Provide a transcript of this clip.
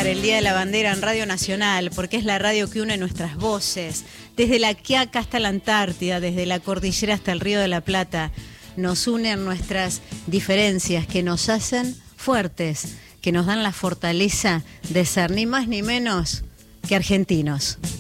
celebrar el Día de la Bandera en Radio Nacional, porque es la radio que une nuestras voces, desde la Quiaca hasta la Antártida, desde la cordillera hasta el Río de la Plata. Nos unen nuestras diferencias que nos hacen fuertes, que nos dan la fortaleza de ser ni más ni menos que argentinos.